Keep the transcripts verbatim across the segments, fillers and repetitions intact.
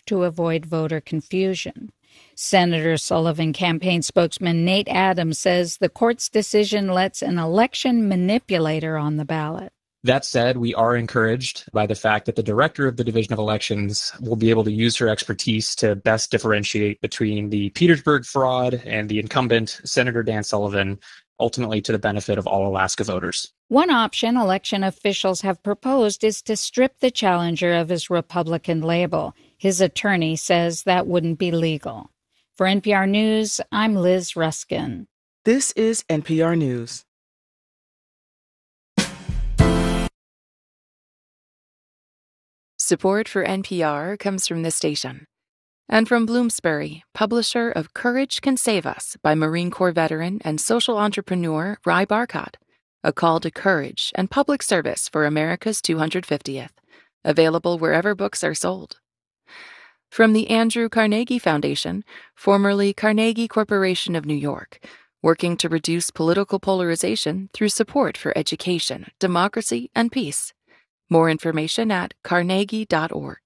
to avoid voter confusion. Senator Sullivan campaign spokesman Nate Adams says the court's decision lets an election manipulator on the ballot. That said, we are encouraged by the fact that the director of the Division of Elections will be able to use her expertise to best differentiate between the Petersburg fraud and the incumbent, Senator Dan Sullivan, ultimately to the benefit of all Alaska voters. One option election officials have proposed is to strip the challenger of his Republican label. His attorney says that wouldn't be legal. For N P R News, I'm Liz Ruskin. This is N P R News. Support for N P R comes from this station and from Bloomsbury, publisher of Courage Can Save Us by Marine Corps veteran and social entrepreneur Ry Barcott, a call to courage and public service for America's two hundred fiftieth, available wherever books are sold. From the Andrew Carnegie Foundation, formerly Carnegie Corporation of New York, working to reduce political polarization through support for education, democracy, and peace. More information at carnegie dot org.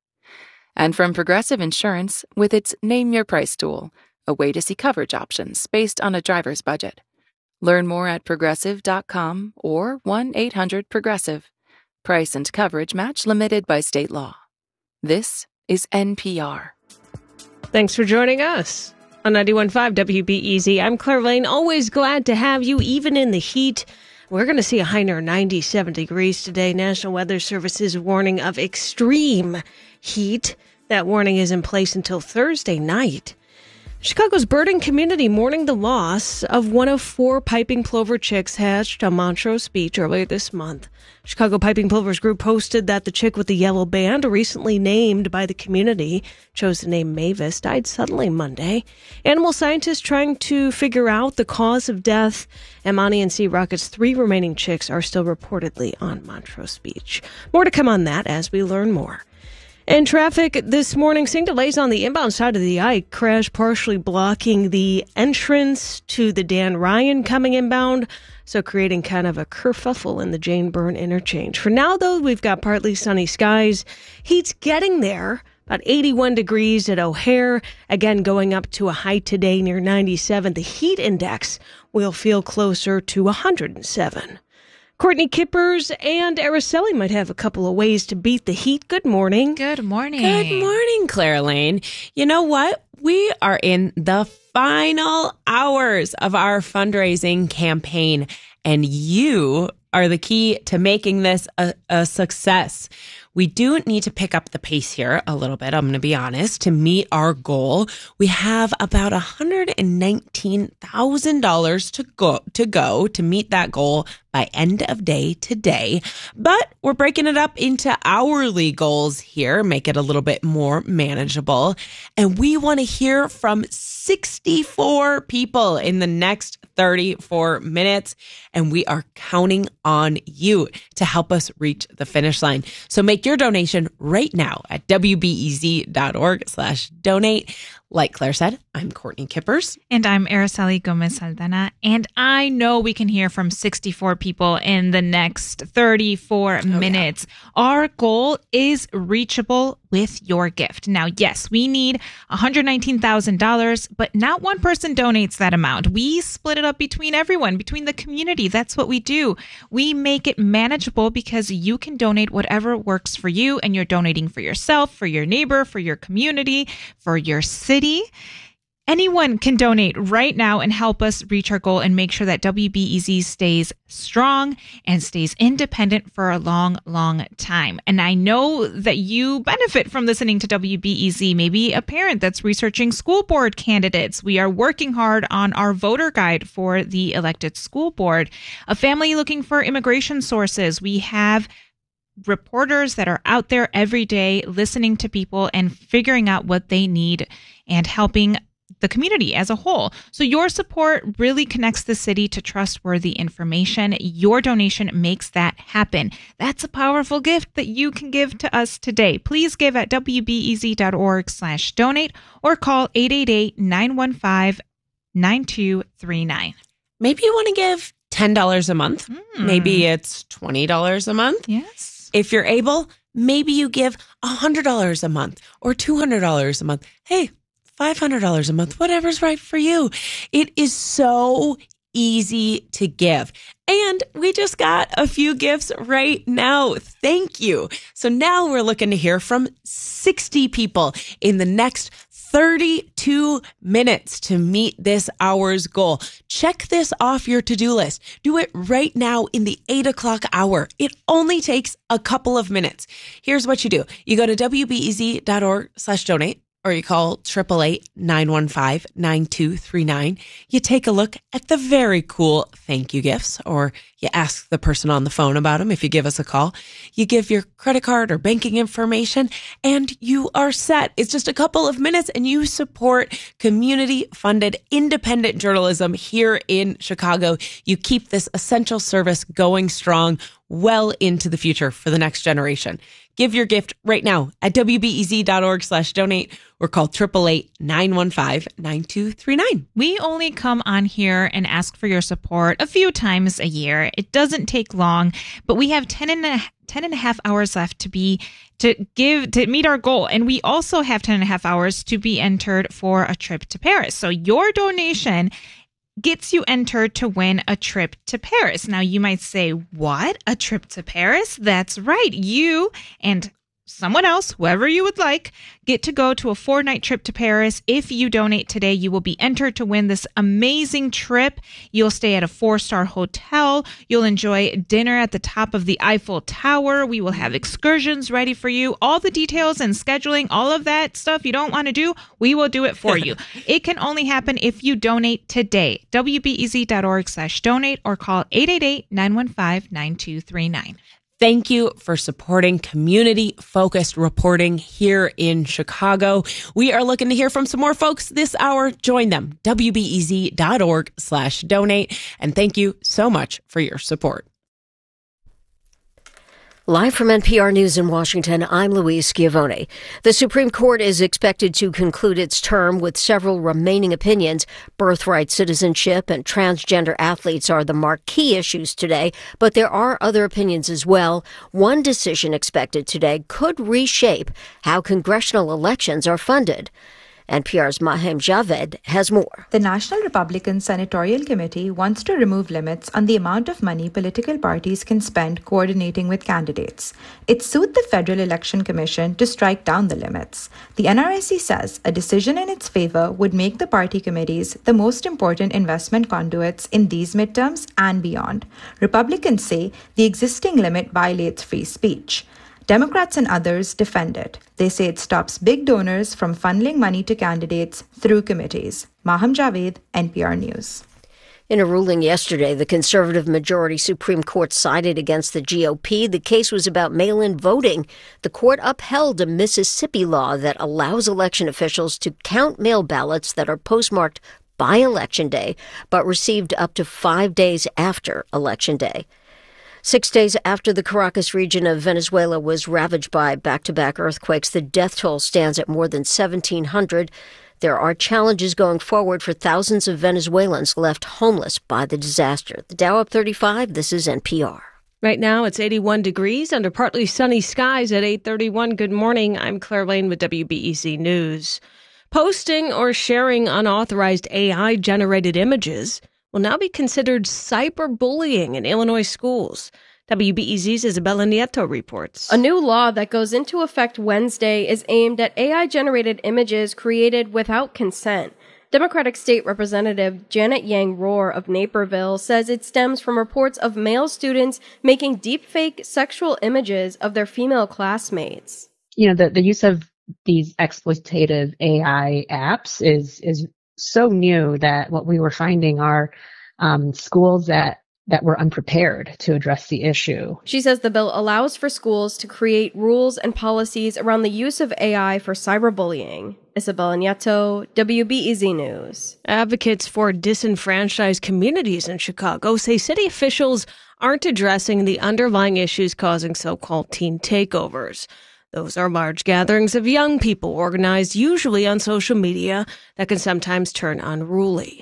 And from Progressive Insurance with its Name Your Price tool, a way to see coverage options based on a driver's budget. Learn more at progressive dot com or one eight hundred progressive. Price and coverage match limited by state law. This is N P R. Thanks for joining us on ninety-one point five W B E Z. I'm Claire Lane, always glad to have you, even in the heat. We're going to see a high near ninety-seven degrees today. National Weather Service's warning of extreme heat. That warning is in place until Thursday night. Chicago's birding community mourning the loss of one of four piping plover chicks hatched on Montrose Beach earlier this month. Chicago Piping Plovers Group posted that the chick with the yellow band, recently named by the community, chose the name Mavis, died suddenly Monday. Animal scientists trying to figure out the cause of death. Amani and Sea Rocket's three remaining chicks are still reportedly on Montrose Beach. More to come on that as we learn more. In traffic this morning, seeing delays on the inbound side of the Ike. Crash partially blocking the entrance to the Dan Ryan coming inbound, so creating kind of a kerfuffle in the Jane Byrne interchange. For now, though, we've got partly sunny skies. Heat's getting there. About eighty-one degrees at O'Hare. Again, going up to a high today near ninety-seven. The heat index will feel closer to one hundred seven. Courtney Kippers and Araceli might have a couple of ways to beat the heat. Good morning. Good morning. Good morning, Claire Lane. You know what? We are in the final hours of our fundraising campaign, and you are the key to making this a, a success. We do need to pick up the pace here a little bit, I'm going to be honest, to meet our goal. We have about one hundred nineteen thousand dollars to go to go to meet that goal by end of day today. But we're breaking it up into hourly goals here, make it a little bit more manageable. And we want to hear from sixty-four people in the next thirty-four minutes. And we are counting on you to help us reach the finish line. So make your donation right now at W B E Z dot org slash donate. Like Claire said, I'm Courtney Kippers. And I'm Araceli Gomez Saldana. And I know we can hear from sixty-four people in the next thirty-four oh, minutes. Yeah. Our goal is reachable with your gift. Now, yes, we need one hundred nineteen thousand dollars, but not one person donates that amount. We split it up between everyone, between the community. That's what we do. We make it manageable because you can donate whatever works for you, and you're donating for yourself, for your neighbor, for your community, for your city. Anyone can donate right now and help us reach our goal and make sure that W B E Z stays strong and stays independent for a long, long time. And I know that you benefit from listening to W B E Z. Maybe a parent that's researching school board candidates. We are working hard on our voter guide for the elected school board. A family looking for immigration sources. We have reporters that are out there every day listening to people and figuring out what they need and helping the community as a whole. So your support really connects the city to trustworthy information. Your donation makes that happen. That's a powerful gift that you can give to us today. Please give at W B E Z dot org slash donate or call eight eight eight, nine one five, nine two three nine. Maybe you want to give ten dollars a month. Mm. Maybe it's twenty dollars a month. Yes. If you're able, Maybe you give one hundred dollars a month or two hundred dollars a month. Hey, five hundred dollars a month, whatever's right for you. It is so easy to give. And we just got a few gifts right now. Thank you. So now we're looking to hear from sixty people in the next thirty-two minutes to meet this hour's goal. Check this off your to-do list. Do it right now in the eight o'clock hour. It only takes a couple of minutes. Here's what you do. You go to W B E Z dot org slash donate. Or you call eight eight eight, nine one five, nine two three nine. You take a look at the very cool thank you gifts, or you ask the person on the phone about them if you give us a call. You give your credit card or banking information, and you are set. It's just a couple of minutes, and you support community-funded independent journalism here in Chicago. You keep this essential service going strong well into the future for the next generation. Give your gift right now at W B E Z dot org slash donate or call eight eight eight, nine one five, nine two three nine. We only come on here and ask for your support a few times a year. It doesn't take long, but we have ten and a, ten and a half hours left to be to give to meet our goal. And we also have ten and a half hours to be entered for a trip to Paris. So your donation gets you entered to win a trip to Paris. Now, you might say, what? A trip to Paris? That's right. You and someone else, whoever you would like, get to go to a four-night trip to Paris. If you donate today, you will be entered to win this amazing trip. You'll stay at a four-star hotel. You'll enjoy dinner at the top of the Eiffel Tower. We will have excursions ready for you. All the details and scheduling, all of that stuff you don't want to do, we will do it for you. It can only happen if you donate today. W B E Z dot org slash donate or call eight eight eight, nine one five, nine two three nine. Thank you for supporting community-focused reporting here in Chicago. We are looking to hear from some more folks this hour. Join them, W B E Z dot org slash donate. And thank you so much for your support. Live from N P R News in Washington, I'm Louise Schiavone. The Supreme Court is expected to conclude its term with several remaining opinions. Birthright citizenship and transgender athletes are the marquee issues today, but there are other opinions as well. One decision expected today could reshape how congressional elections are funded. N P R's Mahem Javed has more. The National Republican Senatorial Committee wants to remove limits on the amount of money political parties can spend coordinating with candidates. It sued the Federal Election Commission to strike down the limits. The N R S C says a decision in its favor would make the party committees the most important investment conduits in these midterms and beyond. Republicans say the existing limit violates free speech. Democrats and others defend it. They say it stops big donors from funneling money to candidates through committees. Mahem Javed, N P R News. In a ruling yesterday, the conservative majority Supreme Court sided against the G O P. The case was about mail-in voting. The court upheld a Mississippi law that allows election officials to count mail ballots that are postmarked by Election Day, but received up to five days after Election Day. Six days after the Caracas region of Venezuela was ravaged by back-to-back earthquakes, the death toll stands at more than seventeen hundred. There are challenges going forward for thousands of Venezuelans left homeless by the disaster. The Dow up thirty-five. This is N P R. Right now, it's eighty-one degrees under partly sunny skies at eight thirty-one. Good morning. I'm Claire Lane with W B E Z News. Posting or sharing unauthorized A I-generated images will now be considered cyberbullying in Illinois schools. W B E Z's Isabella Nieto reports. A new law that goes into effect Wednesday is aimed at A I-generated images created without consent. Democratic State Representative Janet Yang Rohr of Naperville says it stems from reports of male students making deepfake sexual images of their female classmates. You know, the, the use of these exploitative A I apps is is so new that what we were finding are um, schools that that were unprepared to address the issue. She says the bill allows for schools to create rules and policies around the use of A I for cyberbullying. Isabella Nieto, W B E Z News. Advocates for disenfranchised communities in Chicago say city officials aren't addressing the underlying issues causing so-called teen takeovers. Those are large gatherings of young people organized usually on social media that can sometimes turn unruly.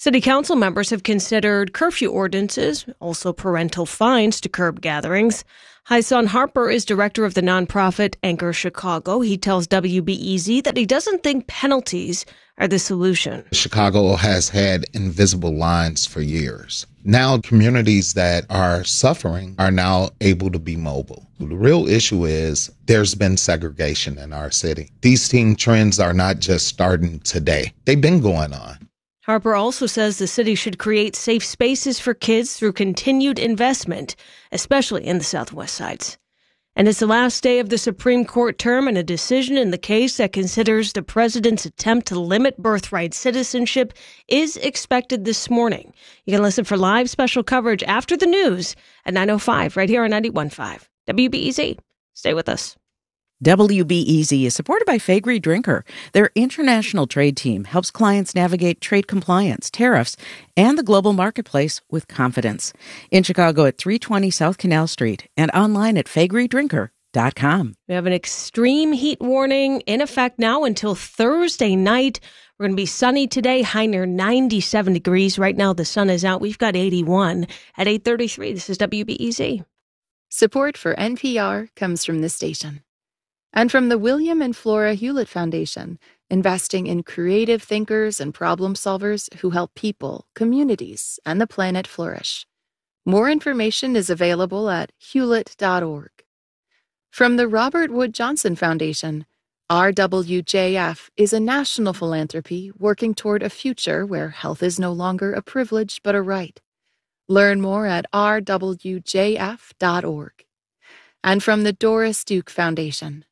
City council members have considered curfew ordinances, also parental fines to curb gatherings. Hyson Harper is director of the nonprofit Anchor Chicago. He tells W B E Z that he doesn't think penalties are the solution. Chicago has had invisible lines for years. Now communities that are suffering are now able to be mobile. The real issue is there's been segregation in our city. These teen trends are not just starting today. They've been going on. Harper also says the city should create safe spaces for kids through continued investment, especially in the Southwest sides. And it's the last day of the Supreme Court term, and a decision in the case that considers the president's attempt to limit birthright citizenship is expected this morning. You can listen for live special coverage after the news at nine oh five right here on ninety-one point five W B E Z. Stay with us. W B E Z is supported by Faegre Drinker. Their international trade team helps clients navigate trade compliance, tariffs, and the global marketplace with confidence. In Chicago at three twenty South Canal Street and online at faegre drinker dot com. We have an extreme heat warning in effect now until Thursday night. We're going to be sunny today, high near ninety-seven degrees. Right now the sun is out. We've got eighty-one at eight thirty-three. This is W B E Z. Support for N P R comes from this station. And from the William and Flora Hewlett Foundation, investing in creative thinkers and problem solvers who help people, communities, and the planet flourish. More information is available at hewlett dot org. From the Robert Wood Johnson Foundation, R W J F is a national philanthropy working toward a future where health is no longer a privilege but a right. Learn more at r w j f dot org. And from the Doris Duke Foundation.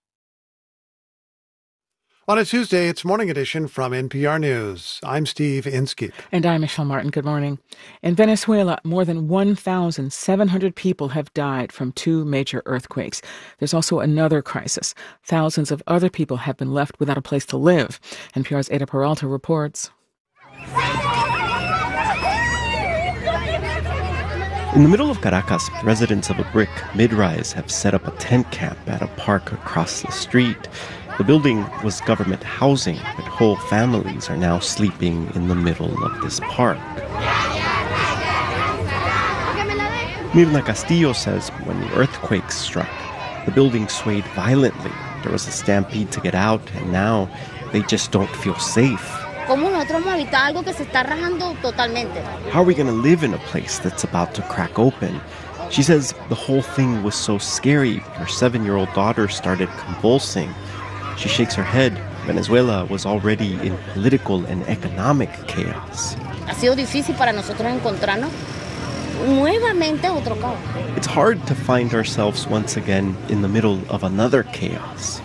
On a Tuesday, it's Morning Edition from N P R News. I'm Steve Inskeep. And I'm Michelle Martin. Good morning. In Venezuela, more than one thousand seven hundred people have died from two major earthquakes. There's also another crisis. Thousands of other people have been left without a place to live. N P R's Ada Peralta reports. In the middle of Caracas, residents of a brick mid-rise have set up a tent camp at a park across the street. The building was government housing, but whole families are now sleeping in the middle of this park. Mirna Castillo says when the earthquake struck, the building swayed violently. There was a stampede to get out, and now they just don't feel safe. How are we going to live in a place that's about to crack open? She says the whole thing was so scary, her seven-year-old daughter started convulsing. She shakes her head. Venezuela was already in political and economic chaos. It's hard to find ourselves once again in the middle of another chaos.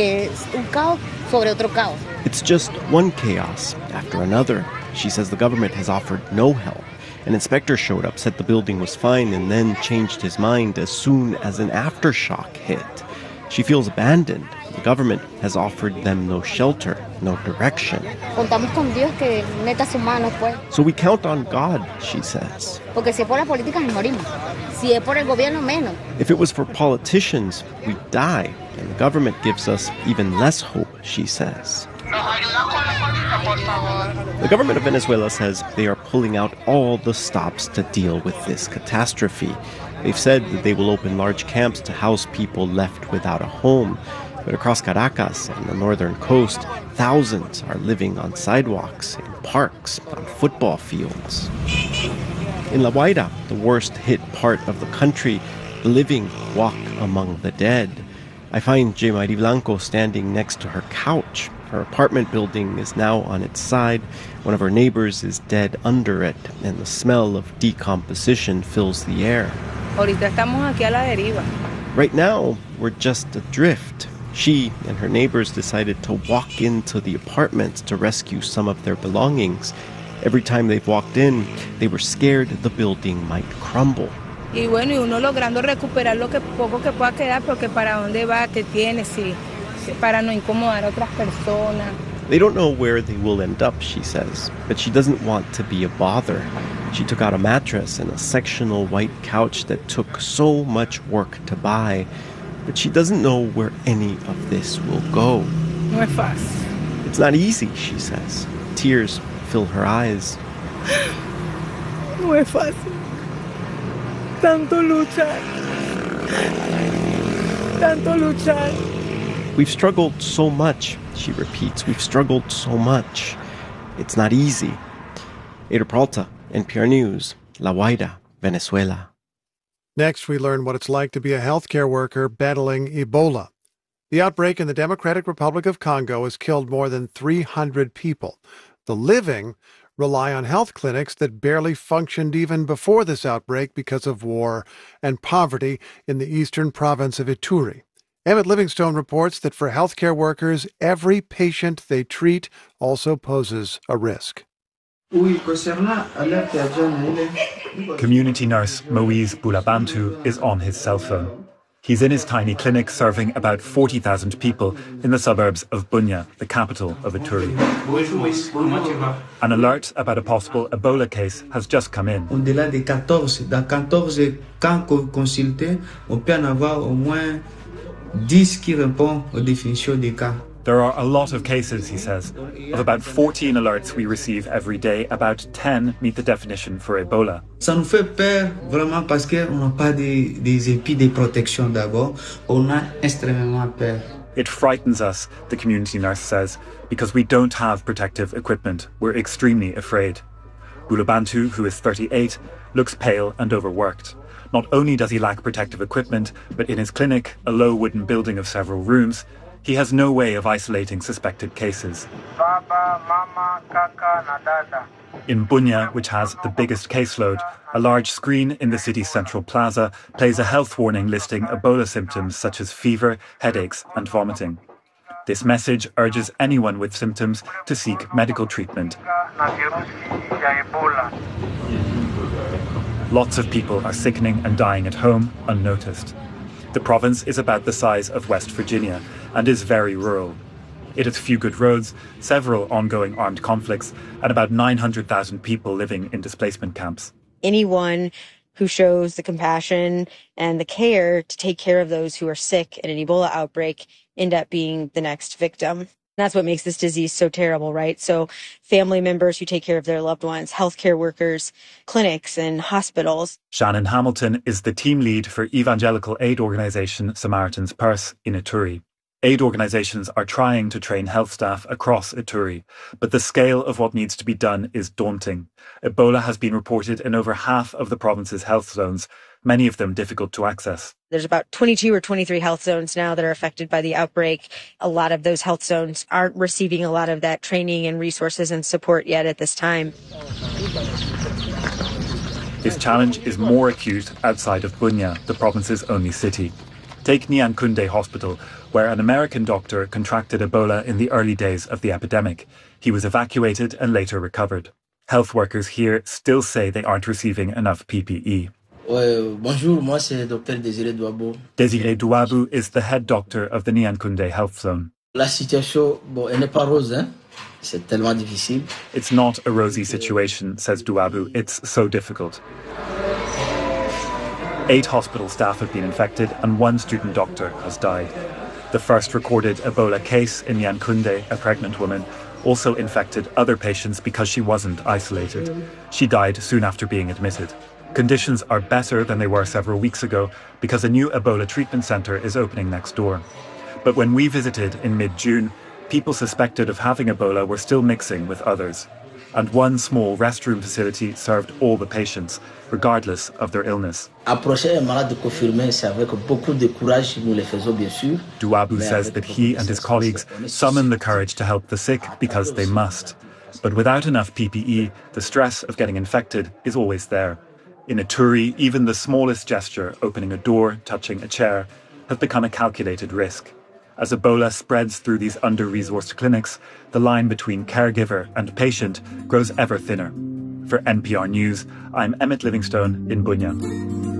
It's just one chaos after another. She says the government has offered no help. An inspector showed up, said the building was fine, and then changed his mind as soon as an aftershock hit. She feels abandoned. The government has offered them no shelter, no direction. So we count on God, she says. If it was for politicians, we'd die, and the government gives us even less hope, she says. The government of Venezuela says they are pulling out all the stops to deal with this catastrophe. They've said that they will open large camps to house people left without a home. But across Caracas and the northern coast, thousands are living on sidewalks, in parks, on football fields. In La Guaira, the worst-hit part of the country, the living walk among the dead. I find J. Marie Blanco standing next to her couch. Her apartment building is now on its side. One of her neighbors is dead under it, and the smell of decomposition fills the air. Right now, we're just adrift. She and her neighbors decided to walk into the apartments to rescue some of their belongings. Every time they've walked in, they were scared the building might crumble. Y bueno, y uno logrando recuperar lo que poco que pueda quedar, porque para dónde va, qué tiene, si, para no incomodar a otras personas. They don't know where they will end up, she says, but she doesn't want to be a bother. She took out a mattress and a sectional white couch that took so much work to buy, but she doesn't know where any of this will go. No es fácil. It's not easy, she says. Tears fill her eyes. No es fácil. Tanto luchar. Tanto luchar. We've struggled so much, she repeats. We've struggled so much. It's not easy. Ada Peralta, N P R News, La Guaira, Venezuela. Next, we learn what it's like to be a healthcare worker battling Ebola. The outbreak in the Democratic Republic of Congo has killed more than three hundred people. The living rely on health clinics that barely functioned even before this outbreak because of war and poverty in the eastern province of Ituri. Emmett Livingstone reports that for healthcare workers, every patient they treat also poses a risk. Community nurse Moise Boulabantu is on his cell phone. He's in his tiny clinic serving about forty thousand people in the suburbs of Bunia, the capital of Ituri. An alert about a possible Ebola case has just come in. Au-delà des quatorze, dans quatorze cas consultés, on peut en avoir au moins dix qui répondent aux définitions des cas. There are a lot of cases, he says. Of about fourteen alerts we receive every day, about ten meet the definition for Ebola. Ça nous fait peur vraiment parce qu'on n'a pas des, des épis de protection d'abord. On a extrêmement peur. It frightens us, the community nurse says, because we don't have protective equipment. We're extremely afraid. Boulabantu, who is thirty-eight, looks pale and overworked. Not only does he lack protective equipment, but in his clinic, a low wooden building of several rooms, he has no way of isolating suspected cases. Baba, mama, kaka, na dada. In Bunia, which has the biggest caseload, a large screen in the city's central plaza plays a health warning listing Ebola symptoms such as fever, headaches, and vomiting. This message urges anyone with symptoms to seek medical treatment. Lots of people are sickening and dying at home, unnoticed. The province is about the size of West Virginia and is very rural. It has few good roads, several ongoing armed conflicts, and about nine hundred thousand people living in displacement camps. Anyone who shows the compassion and the care to take care of those who are sick in an Ebola outbreak end up being the next victim. That's what makes this disease so terrible, right? So family members who take care of their loved ones, healthcare workers, clinics and hospitals. Shannon Hamilton is the team lead for evangelical aid organisation Samaritan's Purse in Ituri. Aid organisations are trying to train health staff across Ituri, but the scale of what needs to be done is daunting. Ebola has been reported in over half of the province's health zones, many of them difficult to access. There's about twenty-two or twenty-three health zones now that are affected by the outbreak. A lot of those health zones aren't receiving a lot of that training and resources and support yet at this time. This challenge is more acute outside of Bunia, the province's only city. Take Nyankunde Hospital, where an American doctor contracted Ebola in the early days of the epidemic. He was evacuated and later recovered. Health workers here still say they aren't receiving enough P P E. Uh, bonjour, moi c'est Docteur Désiré Douabou. Désiré Douabou is the head doctor of the Nyankunde Health Zone. La situation, bon, elle n'est pas rose, hein? C'est tellement difficile. It's not a rosy situation, says Douabou. It's so difficult. Eight hospital staff have been infected and one student doctor has died. The first recorded Ebola case in Nyankunde, a pregnant woman, also infected other patients because she wasn't isolated. She died soon after being admitted. Conditions are better than they were several weeks ago because a new Ebola treatment centre is opening next door. But when we visited in mid-June, people suspected of having Ebola were still mixing with others. And one small restroom facility served all the patients, regardless of their illness. Douabou says that he and his colleagues summon the courage to help the sick because they must. But without enough P P E, the stress of getting infected is always there. In Ituri, even the smallest gesture, opening a door, touching a chair, has become a calculated risk. As Ebola spreads through these under-resourced clinics, the line between caregiver and patient grows ever thinner. For N P R News, I'm Emmett Livingstone in Bunia.